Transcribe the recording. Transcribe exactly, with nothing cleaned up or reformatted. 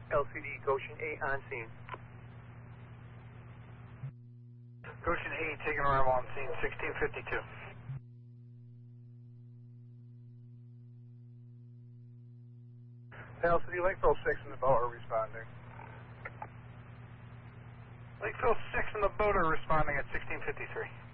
L C D Goshen eight on scene. Goshen eight taking arrival on scene, sixteen fifty-two. L C D Lakeville six in the boat are responding. Lakeville six in the boat are responding at sixteen fifty-three.